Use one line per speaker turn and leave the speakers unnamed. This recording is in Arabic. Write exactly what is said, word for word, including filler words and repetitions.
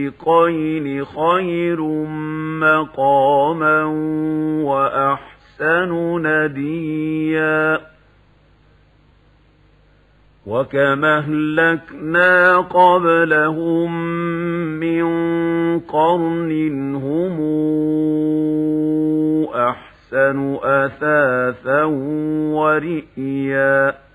الفريقين خير مقاما وأحسن نديا وكما أهلكنا قبلهم من قرن هم أحسن أثاثا ورئيا